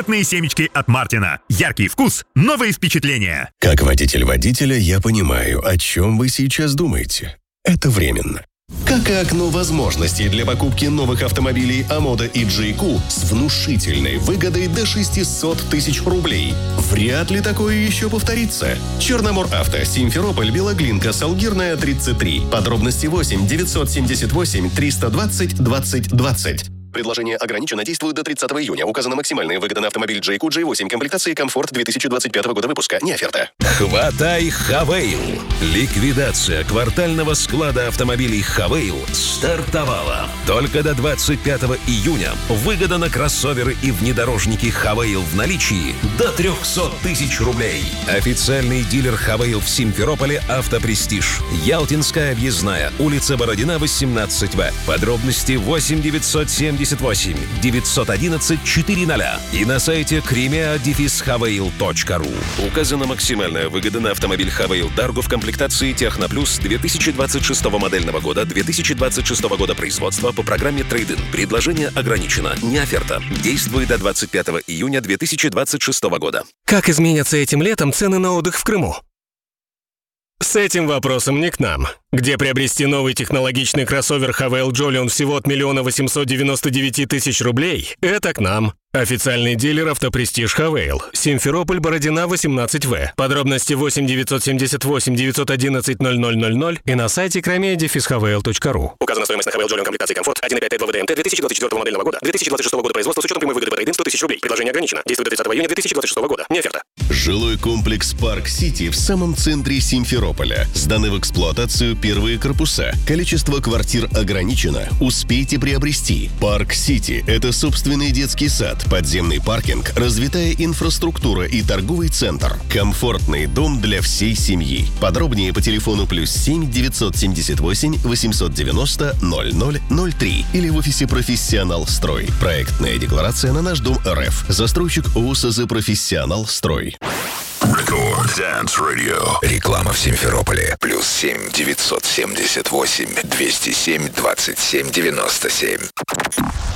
Конфетные семечки от Мартина. Яркий вкус, новые впечатления. Как водитель водителя, я понимаю, о чем вы сейчас думаете. Это временно. Как и окно возможностей для покупки новых автомобилей Amoda и JQ с внушительной выгодой до 600 тысяч рублей. Вряд ли такое еще повторится. Черномор Авто, Симферополь, Белоглинка, Салгирная, 33. Подробности 8 978 320 20 20. Предложение ограничено, действует до 30 июня. Указана максимальная выгода на автомобиль JQ J8 комплектации «Комфорт» 2025 года выпуска. Не оферта. Хватай Хавейл. Ликвидация квартального склада автомобилей Хавейл стартовала. Только до 25 июня выгода на кроссоверы и внедорожники Хавейл в наличии до 300 тысяч рублей. Официальный дилер Хавейл в Симферополе «Автопрестиж». Ялтинская объездная, улица Бородина, 18В. Подробности 8 978 911 400 и на сайте crimea-havail.ru. Указана максимальная выгода на автомобиль Хавейл Дарго в комплектации Техноплюс 2026 модельного года, 2026 года производства по программе Трейд-ин. Предложение ограничено, не оферта. Действует до 25 июня 2026 года. Как изменятся этим летом цены на отдых в Крыму? С этим вопросом не к нам. Где приобрести новый технологичный кроссовер Хавейл Джолион всего от 1 899 000 рублей? Это к нам. Официальный дилер «Автопрестиж Хавейл». Симферополь, Бородина, 18В. Подробности 8 978 911 0000 и на сайте crimea-havail.ru. Указана стоимость на Хавейл Джолион комплектации «Комфорт» 1.5 ВВДМТ 2024 модельного года, 2026 года производства с учетом прямой выгоды по трейд-ин 100 тысяч рублей. Предложение ограничено. Действует до 30 июня 2026 года. Не оферта. Жилой комплекс «Парк Сити» в самом центре Симферополя. Сданы в эксплуатацию первые корпуса. Количество квартир ограничено. Успейте приобрести. «Парк Сити» — это собственный детский сад, подземный паркинг, развитая инфраструктура и торговый центр. Комфортный дом для всей семьи. Подробнее по телефону +7 978 890 0003 или в офисе «Профессионал Строй». Проектная декларация на наш дом РФ. Застройщик ОСЗ «Профессионал Строй». Рекорд Dance Radio. Реклама в Симферополе. +7 978 207 27 97.